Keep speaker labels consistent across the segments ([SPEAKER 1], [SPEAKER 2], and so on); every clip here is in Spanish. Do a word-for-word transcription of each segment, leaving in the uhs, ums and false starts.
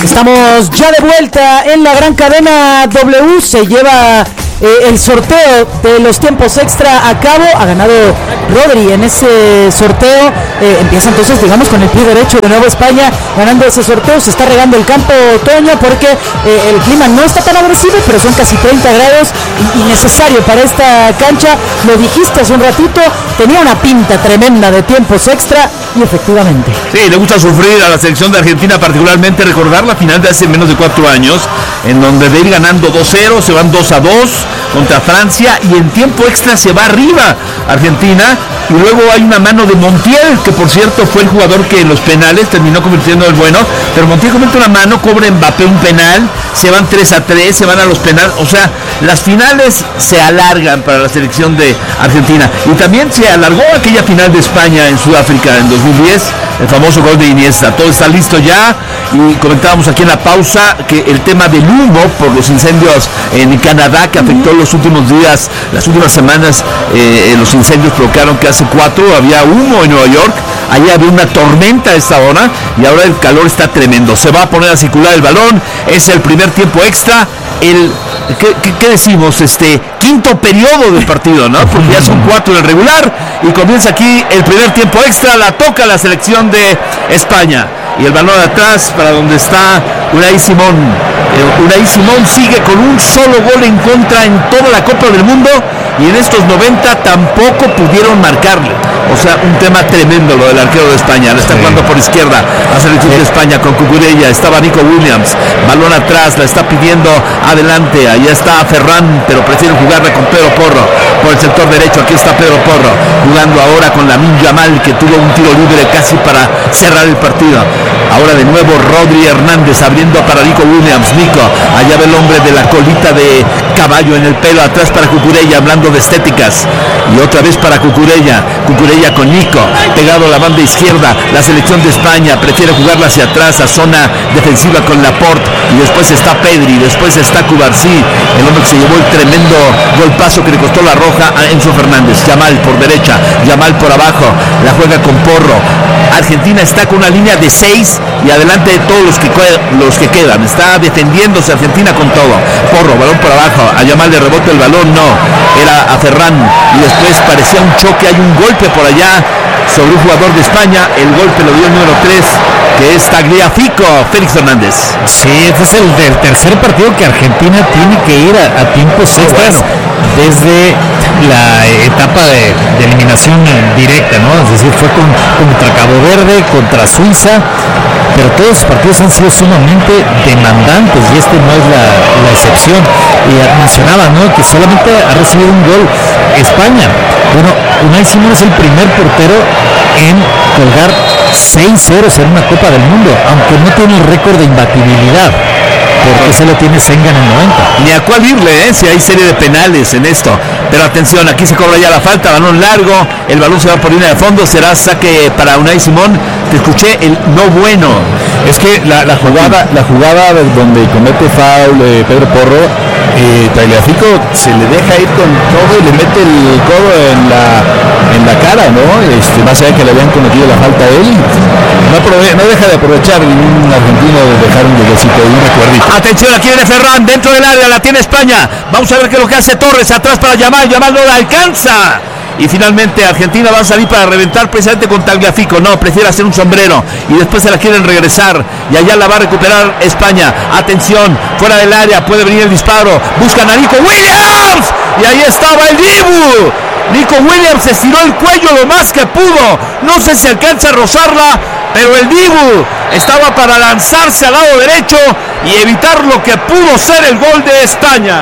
[SPEAKER 1] Estamos ya de vuelta en la gran cadena W. Se lleva eh, el sorteo de los tiempos extra a cabo. Ha ganado Rodri en ese sorteo. Eh, empieza entonces, digamos, con el pie derecho de nuevo España ganando ese sorteo. Se está regando el campo, Toño, porque eh, el clima no está tan agresivo, pero son casi treinta grados y, y necesario para esta cancha. Lo dijiste hace un ratito, tenía una pinta tremenda de tiempos extra y efectivamente.
[SPEAKER 2] Sí, le gusta sufrir a la selección de Argentina, particularmente recordar la final de hace menos de cuatro años, en donde de ir ganando dos cero, se van dos a dos contra Francia y en tiempo extra se va arriba Argentina. Y luego hay una mano de Montiel, que por cierto fue el jugador que en los penales terminó convirtiendo el bueno, pero Montiel comete una mano, cobra Mbappé un penal, se van tres a tres, se van a los penales. O sea, las finales se alargan para la selección de Argentina. Y también se alargó aquella final de España en Sudáfrica en dos mil diez, el famoso gol de Iniesta. Todo está listo ya, y comentábamos aquí en la pausa que el tema del humo por los incendios en Canadá, que afectó los últimos días, las últimas semanas, eh, los incendios provocaron que hace cuatro había humo en Nueva York. Allí había una tormenta a esta hora y ahora el calor está tremendo. Se va a poner a circular el balón. Es el primer tiempo extra. El ¿qué, qué, qué decimos? Este quinto periodo del partido, ¿no? Porque ya son cuatro en el regular y comienza aquí el primer tiempo extra. La toca la selección de España y el balón atrás para donde está Unai Simón. eh, Unai Simón sigue con un solo gol en contra en toda la Copa del Mundo y en estos noventa tampoco pudieron marcarle. O sea, un tema tremendo lo del arquero de España. Le está sí. jugando por izquierda a selección de España con Cucurella. Estaba Nico Williams. Balón atrás, la está pidiendo adelante. Allá está Ferran, pero prefiere jugarla con Pedro Porro por el sector derecho. Aquí está Pedro Porro jugando ahora con Lamine Yamal, que tuvo un tiro libre casi para cerrar el partido. Ahora de nuevo Rodri Hernández abriendo para Nico Williams. Nico, allá ve el hombre de la colita de caballo en el pelo, atrás para Cucurella, hablando de estéticas. Y otra vez para Cucurella. Cucurella con Nico, pegado a la banda izquierda. La selección de España prefiere jugarla hacia atrás, a zona defensiva con Laporte. Y después está Pedri, después está Cubarsí, el hombre que se llevó el tremendo golpazo que le costó la roja a Enzo Fernández. Yamal por derecha, Yamal por abajo, la juega con Porro. Argentina está con una línea de seis y adelante de todos los que, los que quedan. Está defendiéndose Argentina con todo. Porro, balón por abajo, a Yamal le rebota el balón, no, era a Ferran. Y después parecía un choque, hay un golpe por allá sobre un jugador de España. El golpe lo dio el número tres, que es Tagliafico, Félix Hernández.
[SPEAKER 3] Sí, este es el del tercer partido que Argentina tiene que ir a, a tiempos extras, bueno, desde la etapa de, de eliminación directa, ¿no? Es decir, fue con, contra Cabo Verde, contra Suiza, pero todos los partidos han sido sumamente demandantes y este no es la, la excepción. Y mencionaba, ¿no?, que solamente ha recibido un gol España. Bueno, Unai Simón es el primer portero en colgar seis ceros en una Copa del Mundo, aunque no tiene el récord de imbatibilidad, porque se lo tiene Senga en el noventa.
[SPEAKER 2] Ni a cuál irle, ¿eh? Si hay serie de penales en esto. Pero atención, aquí se cobra ya la falta, balón largo, el balón se va por línea de fondo, será saque para Unai Simón. Te escuché el no bueno.
[SPEAKER 4] Es que la, la jugada la jugada donde comete foul eh, Pedro Porro, eh, Tagliafico se le deja ir con todo y le mete el codo en la en la cara, ¿no? Este, más allá que le habían cometido la falta a él, no, aprove- no deja de aprovechar ningún argentino de dejar un golecito y un recuerdito.
[SPEAKER 2] Atención, aquí viene Ferran, dentro del área, la tiene España. Vamos a ver qué es lo que hace Torres, atrás para Yamal, Yamal no la alcanza. Y finalmente Argentina va a salir para reventar precisamente con Tagliafico. No, prefiere hacer un sombrero y después se la quieren regresar. Y allá la va a recuperar España. Atención, fuera del área, puede venir el disparo. Buscan a Nico Williams. Y ahí estaba el Dibu. Nico Williams estiró el cuello lo más que pudo. No sé si alcanza a rozarla, pero el Dibu estaba para lanzarse al lado derecho y evitar lo que pudo ser el gol de España.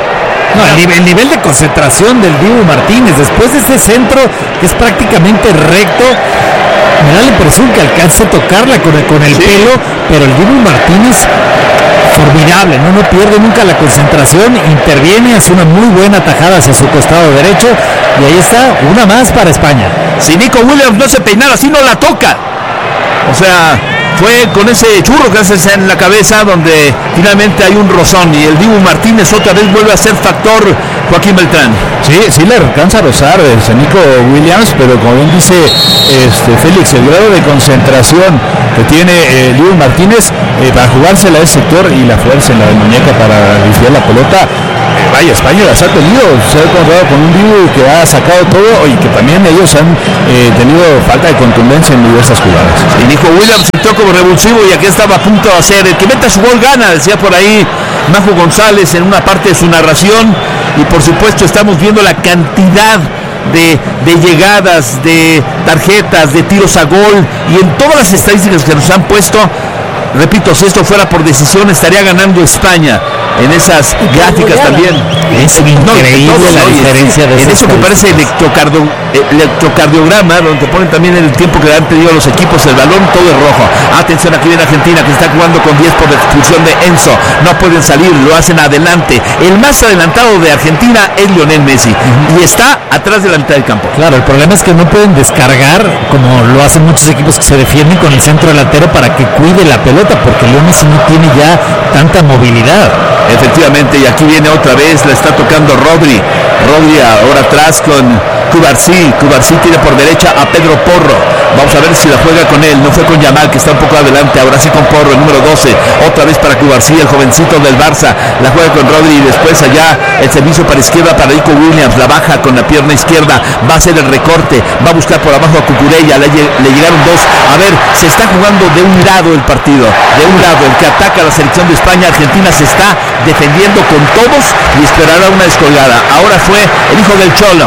[SPEAKER 3] No, el nivel, el nivel de concentración del Dibu Martínez después de ese centro que es prácticamente recto, me da la impresión que alcanza a tocarla con el, con el sí. pelo, pero el Dibu Martínez formidable, ¿no? no pierde nunca la concentración, interviene, hace una muy buena tajada hacia su costado derecho y ahí está, una más para España.
[SPEAKER 2] Si Nico Williams no se peinara así, no la toca. O sea, fue con ese churro que haces en la cabeza donde finalmente hay un rozón y el Dibu Martínez otra vez vuelve a ser factor Joaquín Beltrán.
[SPEAKER 4] Sí, sí le alcanza a rozar el Nico Williams, pero como bien dice este, Félix, el grado de concentración que tiene eh, Dibu Martínez eh, para jugársela a ese sector y la fuerza en la muñeca para desviar la pelota, eh, vaya, España las ha tenido, se ha encontrado con un Dibu que ha sacado todo y que también ellos han eh, tenido falta de contundencia en diversas jugadas.
[SPEAKER 2] Y Nico Williams entró como revulsivo y aquí estaba a punto de hacer, el que meta su gol gana, decía por ahí Majo González en una parte de su narración. Y por supuesto estamos viendo la cantidad de, de llegadas, de tarjetas, de tiros a gol y en todas las estadísticas que nos han puesto. Repito, si esto fuera por decisión estaría ganando España en esas gráficas también.
[SPEAKER 3] Es increíble no, la diferencia de
[SPEAKER 2] en eso que parece electrocardio, electrocardiograma, donde ponen también el tiempo que le han pedido a los equipos, el balón todo es rojo. Atención, aquí viene Argentina que está jugando con diez por expulsión de Enzo, no pueden salir, lo hacen adelante. El más adelantado de Argentina es Lionel Messi y está atrás de la mitad del campo.
[SPEAKER 3] Claro, el problema es que no pueden descargar como lo hacen muchos equipos que se defienden con el centro delantero para que cuide la pelota, porque Lionel Messi no tiene ya tanta movilidad.
[SPEAKER 2] Efectivamente, y aquí viene otra vez, la está tocando Rodri. Rodri ahora atrás con Cubarsí. Cubarsí tiene por derecha a Pedro Porro. Vamos a ver si la juega con él. No fue con Yamal, que está un poco adelante. Ahora sí con Porro, el número doce. Otra vez para Cubarsí, el jovencito del Barça. La juega con Rodri y después allá el servicio para izquierda para Nico Williams. La baja con la pierna izquierda. Va a hacer el recorte. Va a buscar por abajo a Cucurella. Le, le llegaron dos. A ver, se está jugando de un lado el partido. De un lado, el que ataca a la selección de España. Argentina se está defendiendo con todos y esperará una descolgada. Ahora fue el hijo del Cholo,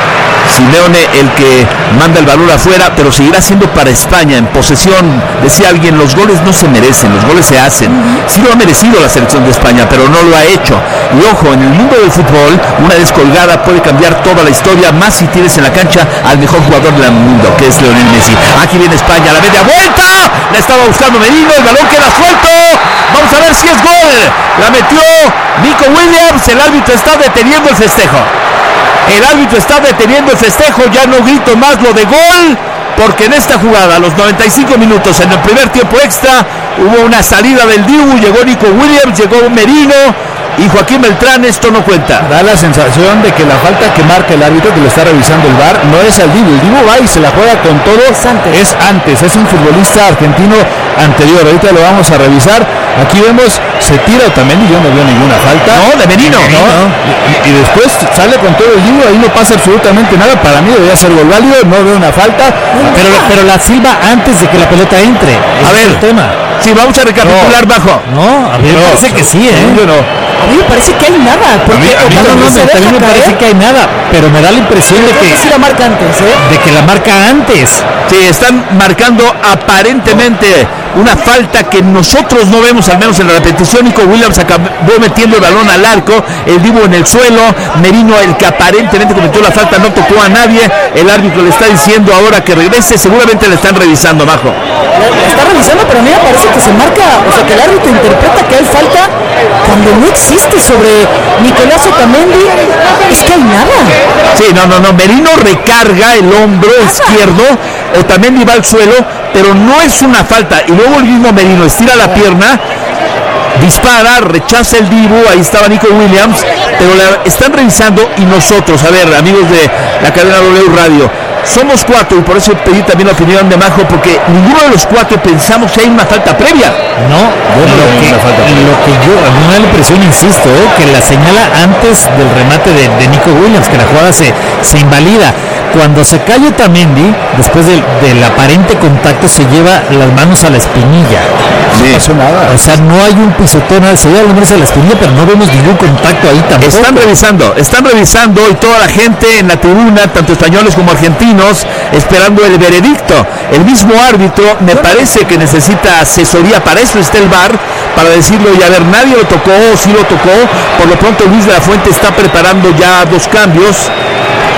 [SPEAKER 2] Simeone, el que manda el balón afuera, pero seguirá siendo para España en posesión. Decía alguien, los goles no se merecen, los goles se hacen. Sí lo ha merecido la selección de España, pero no lo ha hecho. Y ojo, en el mundo del fútbol, una descolgada puede cambiar toda la historia, más si tienes en la cancha al mejor jugador del mundo, que es Lionel Messi. Aquí viene España, la media vuelta, la estaba buscando Merino, el balón queda suelto. Vamos a ver si es gol. La metió Nico Williams, el árbitro está deteniendo el festejo. El árbitro está deteniendo el festejo, ya no grito más lo de gol, porque en esta jugada, a los noventa y cinco minutos, en el primer tiempo extra, hubo una salida del Dibu, llegó Nico Williams, llegó Merino y Joaquín Beltrán, esto no cuenta.
[SPEAKER 4] Da la sensación de que la falta que marca el árbitro, que lo está revisando el V A R, no es al Dibu. El Dibu va y se la juega con todo. Es antes. Es antes, es un futbolista argentino anterior. Ahorita lo vamos a revisar. Aquí vemos, se tira también y yo no veo ninguna falta.
[SPEAKER 2] No, de Merino.
[SPEAKER 4] No, y, y después sale con todo el Dibu, ahí no pasa absolutamente nada. Para mí debería ser gol válido, no veo una falta.
[SPEAKER 3] Pero, pero la silba antes de que la pelota entre.
[SPEAKER 2] A ver, el tema. Sí, vamos a recapitular, no, Bajo.
[SPEAKER 3] No, a mí me no, parece que sí, ¿eh?
[SPEAKER 1] Yo no. A mí me parece que hay nada. Porque
[SPEAKER 3] a mí, a mí no, no, no, a mí me parece que hay nada, pero me da la impresión de que,
[SPEAKER 1] que sí la marca antes, ¿eh?
[SPEAKER 3] de que la marca antes.
[SPEAKER 2] Sí, están marcando aparentemente una falta que nosotros no vemos, al menos en la repetición. Nico Williams acabó metiendo el balón al arco, el Dibu en el suelo, Merino, el que aparentemente cometió la falta, no tocó a nadie. El árbitro le está diciendo ahora que regrese, seguramente le están revisando, Majo.
[SPEAKER 1] La está revisando, pero a mí me parece que se marca, o sea, que el árbitro interpreta que hay falta cuando no existe sobre Nicolás Otamendi. Es que hay nada.
[SPEAKER 2] Sí, no, no, no, Merino recarga el hombro nada. izquierdo, Otamendi va al suelo, pero no es una falta. Y luego el mismo Merino estira la pierna, dispara, rechaza el Dibu, ahí estaba Nico Williams, pero la están revisando. Y nosotros, a ver, amigos de la cadena W Radio, somos cuatro y por eso pedí también la opinión de Majo, porque ninguno de los cuatro pensamos que hay una falta previa.
[SPEAKER 3] No, bueno, lo, que, lo que yo, a mí me da la impresión, insisto, ¿eh? que la señala antes del remate de, de Nico Williams, que la jugada se, se invalida. Cuando se cae Otamendi, después del, del aparente contacto, se lleva las manos a la espinilla.
[SPEAKER 2] Sí.
[SPEAKER 3] No pasó nada. O sea, no hay un pisotón, se lleva las manos a la espinilla, pero no vemos ningún contacto ahí tampoco.
[SPEAKER 2] Están revisando, están revisando y toda la gente en la tribuna, tanto españoles como argentinos, esperando el veredicto. El mismo árbitro me parece que necesita asesoría, para eso está el V A R, para decirlo, y a ver, nadie lo tocó, sí lo tocó. Por lo pronto Luis de la Fuente está preparando ya dos cambios.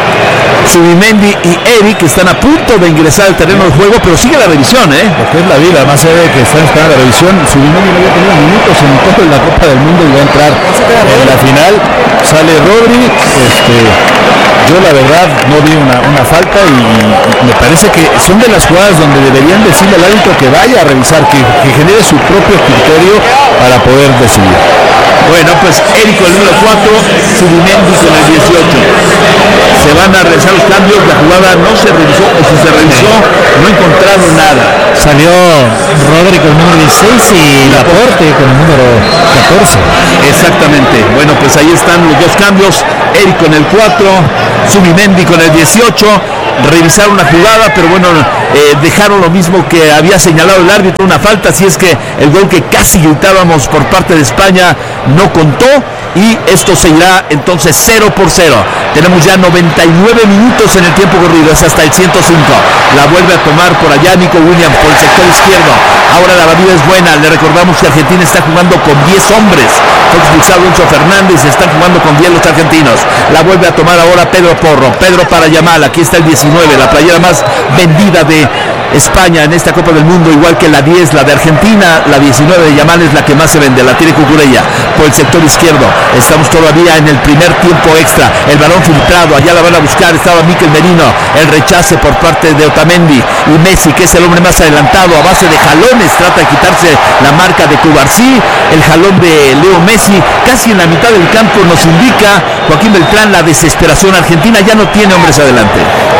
[SPEAKER 2] Subimendi y Eric están a punto de ingresar al terreno de juego, pero sigue la revisión, ¿eh?
[SPEAKER 4] Lo que es la vida, más allá de que están esperando la revisión, Subimendi no había tenido minutos en toda la Copa del Mundo y va a entrar en la final. Sale Rodri, este, yo la verdad no vi una, una falta y, y me parece que son de las jugadas donde deberían decirle al árbitro que vaya a revisar, que, que genere su propio criterio para poder decidir.
[SPEAKER 2] Bueno, pues Eric con el número cuatro, Subimendi con el dieciocho. Se van a realizar los cambios, la jugada no se revisó, o si se revisó, no encontraron nada.
[SPEAKER 3] Salió Rodri con el número dieciséis y Laporte con el número catorce.
[SPEAKER 2] Exactamente. Bueno, pues ahí están los dos cambios. Eric con el cuatro, Subimendi con el dieciocho. Revisaron la jugada, pero bueno, eh, dejaron lo mismo que había señalado el árbitro, una falta, así es que el gol que casi gritábamos por parte de España no contó y esto se irá entonces cero por cero. Tenemos ya noventa y nueve minutos en el tiempo corrido, es hasta el ciento cinco. La vuelve a tomar por allá Nico Williams por el sector izquierdo. Ahora la batida es buena, le recordamos que Argentina está jugando con diez hombres. Fue expulsado Enzo Fernández, están jugando con diez los argentinos. La vuelve a tomar ahora Pedro Porro. Pedro para Yamal, aquí está el diecinueve, la playera más vendida de España en esta Copa del Mundo, igual que la diez, la de Argentina, la diecinueve de Yamal es la que más se vende, la tiene Cucurella por el sector izquierdo. Estamos todavía en el primer tiempo extra, el balón filtrado, allá la van a buscar, estaba Mikel Merino, el rechace por parte de Otamendi y Messi, que es el hombre más adelantado, a base de jalones, trata de quitarse la marca de Cubarsí, el jalón de Leo Messi, casi en la mitad del campo nos indica Joaquín Beltrán la desesperación. Argentina ya no tiene hombres adelante.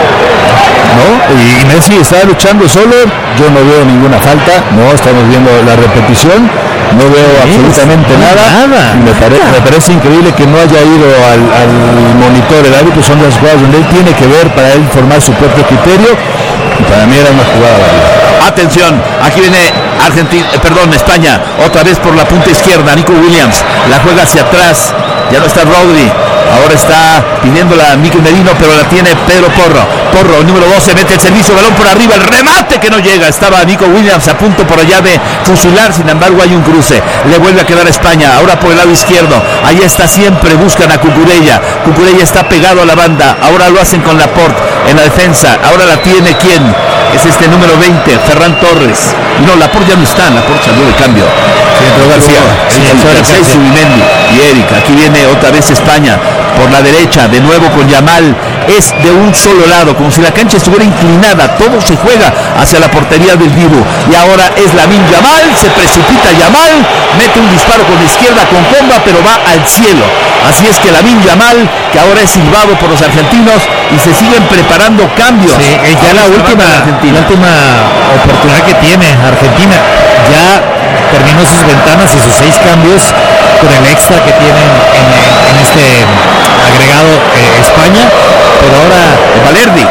[SPEAKER 4] ¿No? Y Messi está luchando solo, yo no veo ninguna falta, no, estamos viendo la repetición, no veo absolutamente nada,
[SPEAKER 3] nada.
[SPEAKER 4] Me, pare, me parece increíble que no haya ido al, al monitor, el árbitro son las jugadas donde él tiene que ver para él formar su propio criterio, y para mí era una jugada válida.
[SPEAKER 2] Atención, aquí viene Argentina, eh, perdón, España, otra vez por la punta izquierda, Nico Williams, la juega hacia atrás, ya no está Rodri, ahora está pidiéndola a Mikel Merino, pero la tiene Pedro Porro. Porro, número doce, mete el servicio, balón por arriba, el remate que no llega, estaba Nico Williams a punto por allá de fusilar, sin embargo hay un cruce, le vuelve a quedar a España, ahora por el lado izquierdo, ahí está siempre, buscan a Cucurella, Cucurella está pegado a la banda, ahora lo hacen con Laporte en la defensa, ahora la tiene ¿quién? Es este número veinte, Ferran Torres. No, Laporte ya no está, Laporte salió de cambio. Sí, entró García, sí, el Subimendi y Eric. Aquí viene otra vez España por la derecha, de nuevo con Yamal. Es de un solo lado, como si la cancha estuviera inclinada. Todo se juega hacia la portería del Dibu. Y ahora es Lamine Yamal, se precipita Yamal, mete un disparo con la izquierda con comba, pero va al cielo. Así es que Lamine Yamal, que ahora es silbado por los argentinos y se siguen preparando cambios.
[SPEAKER 3] Sí, ya la última, la última oportunidad que tiene Argentina, ya terminó sus ventanas y sus seis cambios con el extra que tienen en, en este agregado eh, España, pero ahora
[SPEAKER 2] Valerdi,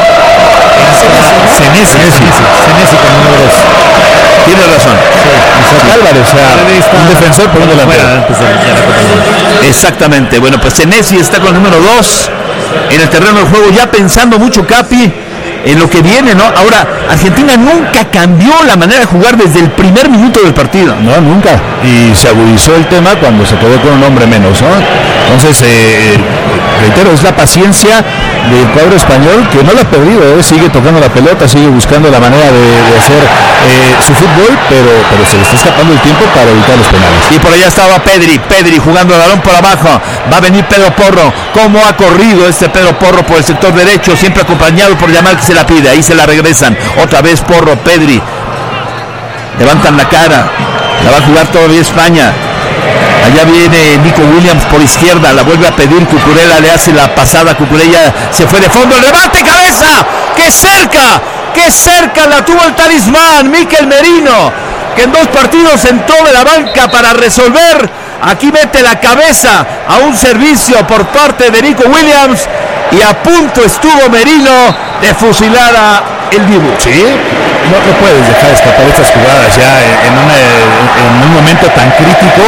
[SPEAKER 3] Senesi, Senesi con números.
[SPEAKER 2] Tiene razón.
[SPEAKER 3] Sí,
[SPEAKER 4] Álvarez, o sea, un defensor por un delantero.
[SPEAKER 2] Exactamente. Bueno, pues Senesi está con el número dos en el terreno del juego, ya pensando mucho Capi en lo que viene, ¿no? Ahora, Argentina nunca cambió la manera de jugar desde el primer minuto del partido.
[SPEAKER 4] No, nunca. Y se agudizó el tema cuando se quedó con un hombre menos, ¿no? Entonces, eh, reitero, es la paciencia del cuadro español que no la ha perdido, ¿eh? Sigue tocando la pelota, sigue buscando la manera de, de hacer eh, su fútbol, pero, pero se le está escapando el tiempo para evitar los penales.
[SPEAKER 2] Y por allá estaba Pedri, Pedri jugando el balón por abajo, va a venir Pedro Porro. ¿Cómo ha corrido este Pedro Porro por el sector derecho? Siempre acompañado por Yamal, que se la pide, ahí se la regresan. Otra vez Porro, Pedri. Levantan la cara, la va a jugar todavía España. Allá viene Nico Williams por izquierda, la vuelve a pedir Cucurella, le hace la pasada, Cucurella se fue de fondo, el remate, cabeza, ¡qué cerca! ¡Qué cerca la tuvo el talismán! Mikel Merino, que en dos partidos entró de la banca para resolver, aquí mete la cabeza a un servicio por parte de Nico Williams y a punto estuvo Merino de fusilar a el Dibu.
[SPEAKER 4] Sí, no, no puedes dejar escapar estas jugadas ya en, una, en un momento tan crítico.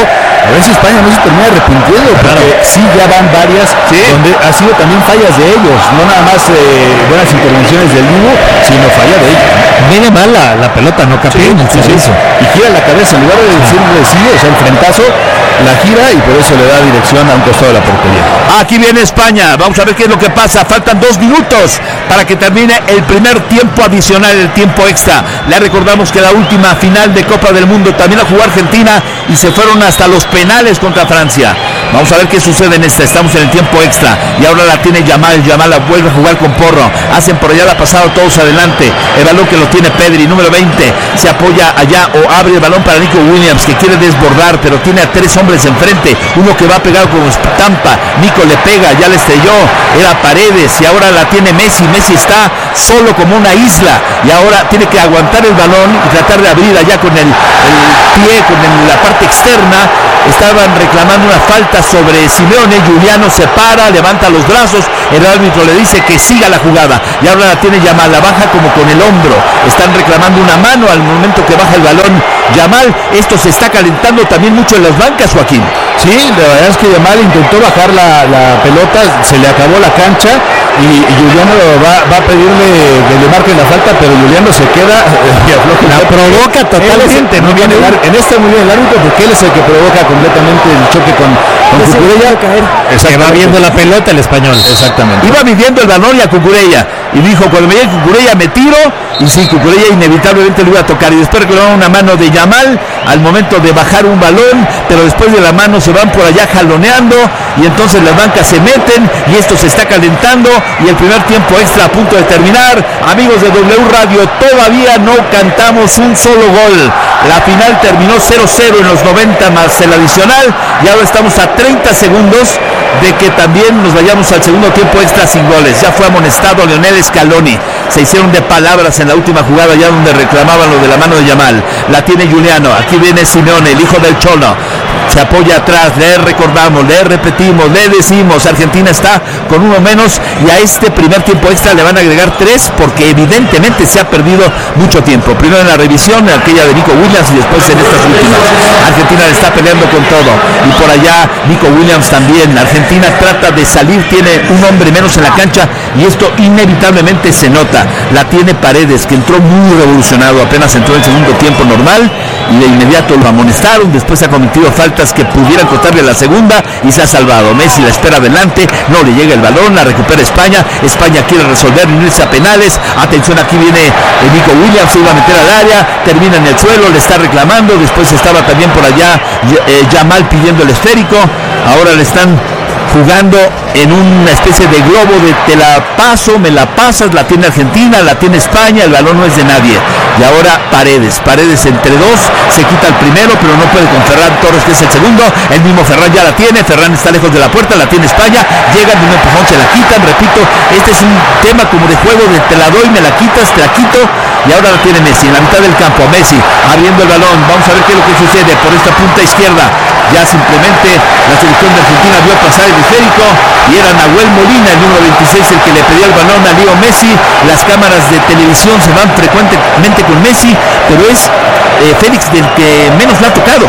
[SPEAKER 4] A ver si España no se termina arrepintiendo, porque claro, sí ya van varias, ¿sí?, donde ha sido también fallas de ellos, no nada más eh, buenas intervenciones del Dibu, sino falla de ellos.
[SPEAKER 3] Viene mal la, la pelota, no capilla en el servicio.
[SPEAKER 4] Y gira la cabeza, en lugar de decirle sí, o sea, el frentazo, la gira y por eso le da dirección a un costado de la portería.
[SPEAKER 2] Aquí viene España, vamos a ver qué es lo que pasa. Faltan dos minutos para que termine el primer tiempo adicional, el tiempo extra. Le recordamos que la última final de Copa del Mundo también la jugó Argentina y se fueron hasta los penales contra Francia. Vamos a ver qué sucede en esta. Estamos en el tiempo extra y ahora la tiene Yamal. Yamal la vuelve a jugar con Porro. Hacen por allá la pasada todos adelante. El balón que lo tiene Pedri, número veinte. Se apoya allá o abre el balón para Nico Williams, que quiere desbordar, pero tiene a tres hombres enfrente. Uno que va a pegar con estampa. Nico le pega, ya le estrelló. Era Paredes y ahora la tiene Messi. Messi está solo como una isla y ahora tiene que aguantar el balón y tratar de abrir allá con el, el pie, con el, la parte externa. Estaban reclamando una falta sobre Simeone. Juliano se para, levanta los brazos, el árbitro le dice que siga la jugada y ahora la tiene Yamal, la baja como con el hombro. Están reclamando una mano al momento que baja el balón Yamal. Esto se está calentando también mucho en las bancas, Joaquín.
[SPEAKER 4] Sí, la verdad es que Yamal intentó bajar la, la pelota, se le acabó la cancha y, y Juliano va, va a pedirle que le marque la falta, pero Juliano se queda y afloja.
[SPEAKER 3] La provoca totalmente,
[SPEAKER 4] no viene el, en este muy bien el árbitro, porque él es el que provoca completamente el choque con, con Cucurella.
[SPEAKER 3] Que va viendo la pelota el español.
[SPEAKER 2] Exactamente. Iba midiendo el balón y a Cucurella y dijo, cuando me llegue Cucurella me tiro, y sí, Cucurella inevitablemente lo iba a tocar y después reclamaron una mano de Yamal al momento de bajar un balón, pero después de la mano se van por allá jaloneando y entonces las bancas se meten y esto se está calentando y el primer tiempo extra a punto de terminar. Amigos de W Radio, todavía no cantamos un solo gol. La final terminó cero cero en los noventa más el adicional y ahora estamos a treinta segundos de que también nos vayamos al segundo tiempo extra sin goles. Ya fue amonestado Lionel Scaloni. Se hicieron de palabras en la última jugada ya donde reclamaban lo de la mano de Yamal. La tiene Juliano, aquí viene Simeone, el hijo del Cholo. Se apoya atrás, le recordamos, le repetimos, le decimos, Argentina está con uno menos y a este primer tiempo extra le van a agregar tres porque evidentemente se ha perdido mucho tiempo. Primero en la revisión, aquella de Nico Williams y después en estas últimas. Argentina le está peleando con todo y por allá Nico Williams también. Argentina trata de salir, tiene un hombre menos en la cancha y esto inevitablemente se nota. La tiene Paredes, que entró muy revolucionado, apenas entró en el segundo tiempo normal y de inmediato lo amonestaron. Después ha cometido faltas que pudieran costarle la segunda y se ha salvado. Messi la espera adelante, no le llega el balón, la recupera España. España quiere resolver, unirse a penales. Atención, aquí viene Nico Williams, se iba a meter al área, termina en el suelo, le está reclamando. Después estaba también por allá eh, Yamal pidiendo el esférico. Ahora le están jugando en una especie de globo de te la paso, me la pasas, la tiene Argentina, la tiene España, el balón no es de nadie. Y ahora Paredes, Paredes entre dos, se quita el primero, pero no puede con Ferran Torres, que es el segundo. El mismo Ferran ya la tiene, Ferran está lejos de la puerta, la tiene España, llegan de un empujón, se la quitan, repito, este es un tema como de juego de te la doy, me la quitas, te la quito, y ahora la tiene Messi, en la mitad del campo, Messi, abriendo el balón, vamos a ver qué es lo que sucede por esta punta izquierda. Ya simplemente la selección de Argentina vio pasar el esférico y era Nahuel Molina, el número veintiséis, el que le pedía el balón a Leo Messi. Las cámaras de televisión se van frecuentemente con Messi, pero es eh, Félix del que menos le ha tocado.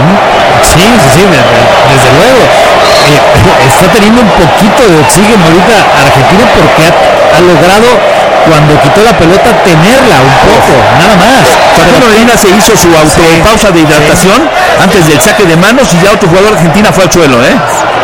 [SPEAKER 3] Sí, sí, sí, desde luego. Eh, está teniendo un poquito de oxígeno ahorita Argentina porque ha, ha logrado, cuando quitó la pelota, tenerla un poco, nada más.
[SPEAKER 2] Facundo Medina se hizo su autopausa de hidratación sí. antes del saque de manos y ya otro jugador argentina fue al suelo, ¿eh?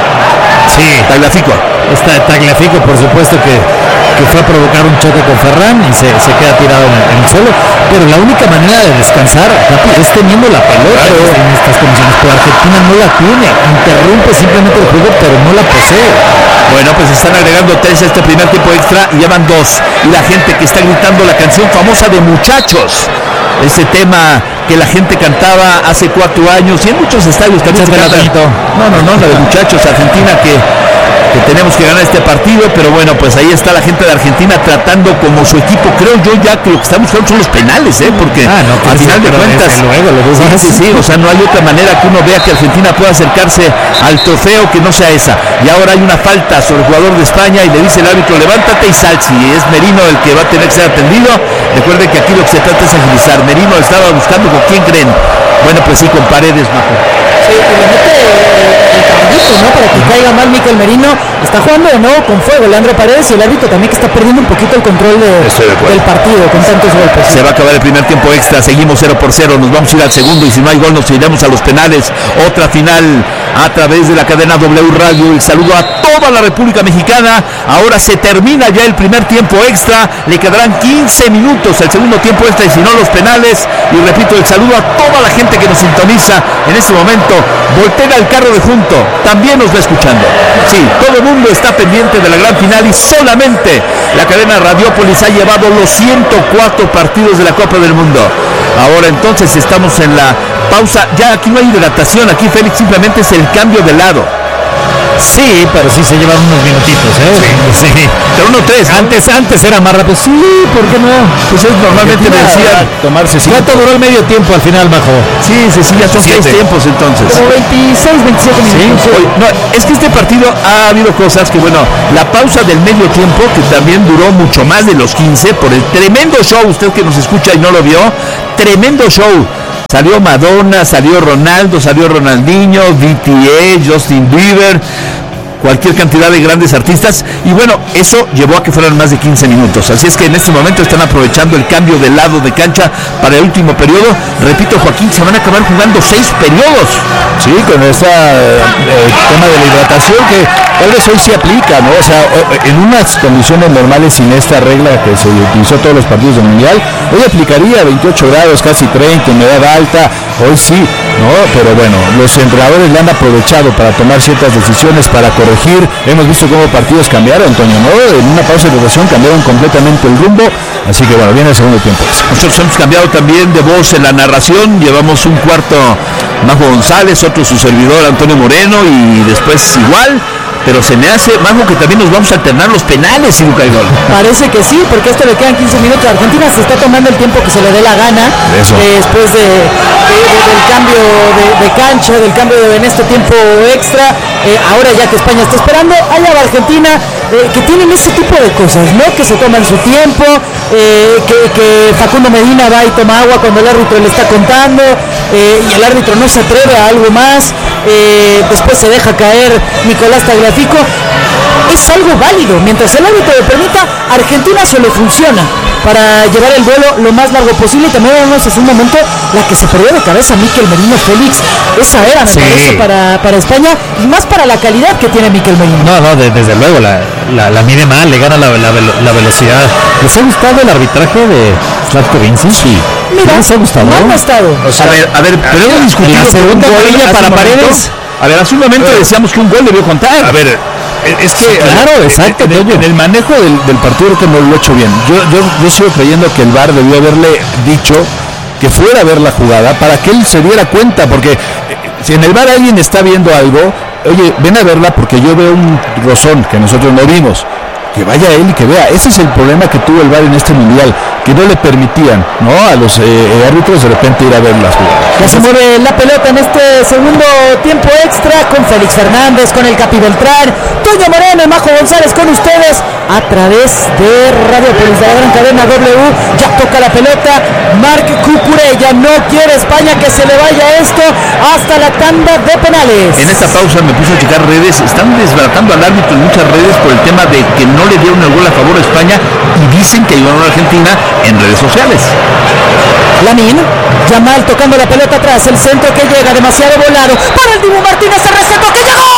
[SPEAKER 3] Sí.
[SPEAKER 2] Tagliafico.
[SPEAKER 3] Está Tagliafico, por supuesto, que, que fue a provocar un choque con Ferran y se, se queda tirado en, en el suelo. Pero la única manera de descansar, Capi, es teniendo la pelota claro. en estas condiciones. Pero Argentina no la tiene. Interrumpe simplemente el juego, pero no la posee.
[SPEAKER 2] Bueno, pues están agregando tres a este primer tiempo extra y llevan dos. Y la gente que está gritando la canción famosa de Muchachos. Ese tema que la gente cantaba hace cuatro años y en muchos estadios también se canta. No, no, no, la de Muchachos, Argentina que, que tenemos que ganar este partido, pero bueno, pues ahí está la gente de Argentina tratando como su equipo. Creo yo ya que lo que estamos buscando son los penales, ¿eh? Porque
[SPEAKER 3] ah, no,
[SPEAKER 2] al final de cuentas,
[SPEAKER 3] luego,
[SPEAKER 2] sí, sí, sí, o sea, no hay otra manera que uno vea que Argentina pueda acercarse al trofeo que no sea esa. Y ahora hay una falta sobre el jugador de España y le dice el árbitro, levántate y sal. Si es Merino el que va a tener que ser atendido, recuerde que aquí lo que se trata es agilizar. Merino estaba buscando con quién creen. Bueno, pues sí, con Paredes, Majo.
[SPEAKER 4] Sí,
[SPEAKER 1] eh, y le mete eh, el cambito, ¿no? Para que caiga mal Mikel Merino. Está jugando de nuevo con fuego Leandro Paredes y el árbitro también que está perdiendo un poquito el control de, del partido con tantos golpes.
[SPEAKER 2] Se va a acabar el primer tiempo extra, seguimos cero por cero, nos vamos a ir al segundo y si no hay gol nos iremos a los penales. Otra final a través de la cadena W Radio. El saludo a toda la República Mexicana. Ahora se termina ya el primer tiempo extra, le quedarán quince minutos el segundo tiempo extra y si no los penales. Y repito, el saludo a toda la gente que nos sintoniza en este momento. Voltea al carro de junto, también nos va escuchando. Sí, todo el mundo está pendiente de la gran final y solamente la cadena Radiópolis ha llevado los ciento cuatro partidos de la Copa del Mundo. Ahora entonces estamos en la pausa. Ya aquí no hay hidratación, aquí Félix simplemente es el cambio de lado.
[SPEAKER 3] Sí, pero sí se llevan unos minutitos, ¿eh? Sí. sí.
[SPEAKER 2] Pero uno tres, ¿no?
[SPEAKER 3] Antes, antes era más rápido. Sí, ¿por qué no?
[SPEAKER 2] Pues es normalmente me decían
[SPEAKER 3] tomarse cinco. ¿Cuánto duró el medio tiempo al final, Majo?
[SPEAKER 2] Sí, sí, sí, ya son seis tiempos entonces.
[SPEAKER 1] Como veintiséis, veintisiete minutos.
[SPEAKER 2] Sí. Oye, no, es que este partido ha habido cosas que, bueno, la pausa del medio tiempo, que también duró mucho más de los quince, por el tremendo show, usted que nos escucha y no lo vio, tremendo show. Salió Madonna, salió Ronaldo, salió Ronaldinho, D T A, Justin Bieber, cualquier cantidad de grandes artistas y bueno, eso llevó a que fueran más de quince minutos, así es que en este momento están aprovechando el cambio de lado de cancha para el último periodo. Repito, Joaquín, se van a acabar jugando seis periodos.
[SPEAKER 4] Sí, con ese eh, tema de la hidratación que tal vez hoy se aplica, ¿no? O sea, en unas condiciones normales sin esta regla que se utilizó todos los partidos del Mundial, hoy aplicaría veintiocho grados, casi treinta, humedad alta, hoy sí, ¿no? Pero bueno, los entrenadores le han aprovechado para tomar ciertas decisiones, para corregir. Hemos visto cómo partidos cambiaron, Antonio, ¿no? En una pausa de rotación cambiaron completamente el rumbo, así que bueno, viene el segundo tiempo.
[SPEAKER 2] Nosotros hemos cambiado también de voz en la narración, llevamos un cuarto Majo González, otro su servidor Antonio Moreno y después igual. Pero se me hace, Majo, que también nos vamos a alternar los penales si nunca hay gol.
[SPEAKER 1] Parece que sí, porque a esto le quedan quince minutos. Argentina se está tomando el tiempo que se le dé la gana.
[SPEAKER 4] Eso.
[SPEAKER 1] Eh, después de, de, de, del cambio de, de cancha, del cambio de, en este tiempo extra. Eh, ahora ya que España está esperando, allá va Argentina, eh, que tienen ese tipo de cosas, ¿no? Que se toman su tiempo, eh, que, que Facundo Medina va y toma agua cuando el árbitro le está contando, eh, y el árbitro no se atreve a algo más. Eh, después se deja caer Nicolás Tagliafico. Es algo válido, mientras el árbitro le permita, Argentina se le funciona para llevar el duelo lo más largo posible. Y también vemos hace un momento la que se perdió de cabeza Mikel Merino Félix. Esa era, me sí. parece, para, para España y más para la calidad que tiene Mikel Merino.
[SPEAKER 3] No, no, de, desde luego la, la, la mide mal, le gana la, la, la velocidad. ¿Les ha gustado el arbitraje de Zlatko Vincic? Sí.
[SPEAKER 1] Mira, ¿les ha gustado? No me ha estado.
[SPEAKER 2] O sea, a ver, a ver, pero hemos discutido
[SPEAKER 3] la segunda amarilla para Paredes.
[SPEAKER 2] A ver, hace un momento decíamos que un gol debió contar.
[SPEAKER 4] A ver, es que, sí,
[SPEAKER 3] claro, exacto,
[SPEAKER 4] en, en, en el manejo del, del partido que no lo he hecho bien. Yo, yo, yo sigo creyendo que el V A R debió haberle dicho que fuera a ver la jugada para que él se diera cuenta, porque si en el V A R alguien está viendo algo, oye, ven a verla porque yo veo un rozón que nosotros no vimos. Que vaya él y que vea. Ese es el problema que tuvo el V A R en este mundial, que no le permitían, ¿no?, a los eh, árbitros de repente ir a ver las jugadas.
[SPEAKER 1] Ya se mueve la pelota en este segundo tiempo extra con Félix Fernández, con el Capi Beltrán, Toño Moreno y Majo González con ustedes a través de Radiópolis, de la gran cadena W. Ya toca la pelota Marc Cucurella. No quiere España que se le vaya esto hasta la tanda de penales.
[SPEAKER 2] En esta pausa me puse a checar redes. Están desbaratando al árbitro en muchas redes por el tema de que no le dieron el gol a favor a España y dicen que ayudaron a Argentina en redes sociales.
[SPEAKER 1] Lamine Yamal tocando la pelota atrás, el centro que llega demasiado volado para el Dibu Martínez.